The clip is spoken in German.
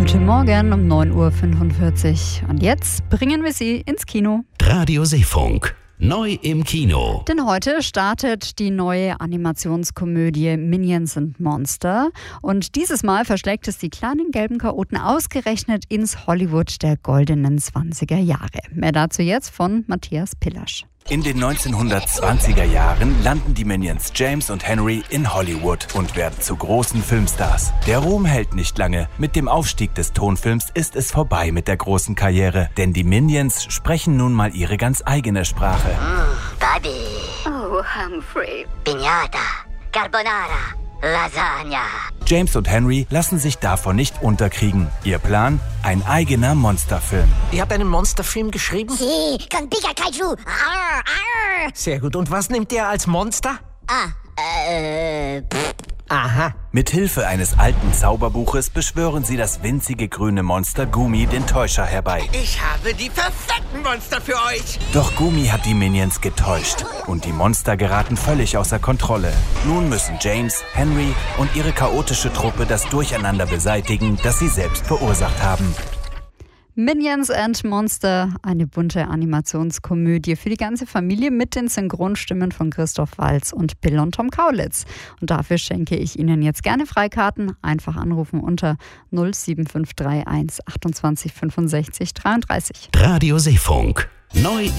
Guten Morgen um 9.45 Uhr. Und jetzt bringen wir Sie ins Kino. Radio Seefunk. Neu im Kino. Denn heute startet die neue Animationskomödie Minions & Monster. Und dieses Mal verschlägt es die kleinen gelben Chaoten ausgerechnet ins Hollywood der goldenen 20er Jahre. Mehr dazu jetzt von Matthias Pillasch. In den 1920er Jahren landen die Minions James und Henry in Hollywood und werden zu großen Filmstars. Der Ruhm hält nicht lange. Mit dem Aufstieg des Tonfilms ist es vorbei mit der großen Karriere. Denn die Minions sprechen nun mal ihre ganz eigene Sprache. Bobby. Oh, Humphrey. Piñata. Carbonara. Lasagna. James und Henry lassen sich davon nicht unterkriegen. Ihr Plan? Ein eigener Monsterfilm. Ihr habt einen Monsterfilm geschrieben? Sí, con Pika Kaiju. Arr, arr. Sehr gut. Und was nimmt ihr als Monster? Aha. Mit Hilfe eines alten Zauberbuches beschwören sie das winzige grüne Monster Gumi, den Täuscher, herbei. Ich habe die perfekten Monster für euch. Doch Gumi hat die Minions getäuscht und die Monster geraten völlig außer Kontrolle. Nun müssen James, Henry und ihre chaotische Truppe das Durcheinander beseitigen, das sie selbst verursacht haben. Minions & Monster, eine bunte Animationskomödie für die ganze Familie mit den Synchronstimmen von Christoph Waltz und Bill und Tom Kaulitz. Und dafür schenke ich Ihnen jetzt gerne Freikarten. Einfach anrufen unter 07531 28 65 33. Radio Seefunk. Neu